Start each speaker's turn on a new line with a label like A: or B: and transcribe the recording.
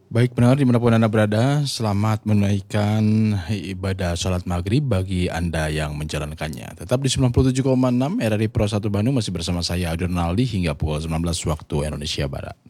A: Baik pendengar dimanapun Anda berada, selamat menunaikan ibadah sholat maghrib bagi Anda yang menjalankannya. Tetap di 97,6 RRI Pro 1 Bandung masih bersama saya Adonaldi hingga pukul 19 waktu Indonesia Barat.